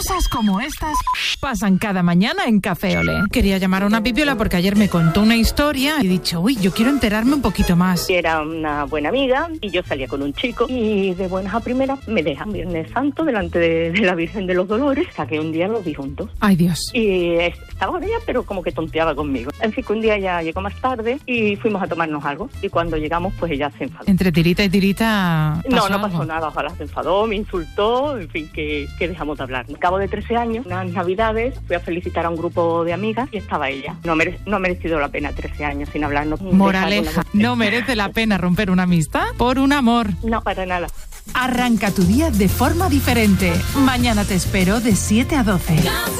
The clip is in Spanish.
Cosas como estas pasan cada mañana en Café Olé. Quería llamar a una pipiola porque ayer me contó una historia y he dicho, uy, yo quiero enterarme un poquito más. Era una buena amiga y yo salía con un chico y de buenas a primeras me dejan Viernes Santo delante de la Virgen de los Dolores, hasta que un día los vi juntos. Ay, Dios. Y estaba con ella, pero como que tonteaba conmigo. En fin, que un día ella llegó más tarde y fuimos a tomarnos algo. Y cuando llegamos, pues ella se enfadó. Entre tirita y tirita No pasó nada. Ojalá se enfadó, me insultó, en fin, que dejamos de hablar. Al cabo de 13 años, unas navidades, fui a felicitar a un grupo de amigas y estaba ella. No ha merecido la pena 13 años sin hablarnos. Moraleja, no merece la pena romper una amistad por un amor. No, para nada. Arranca tu día de forma diferente. Mañana te espero de 7 a 12.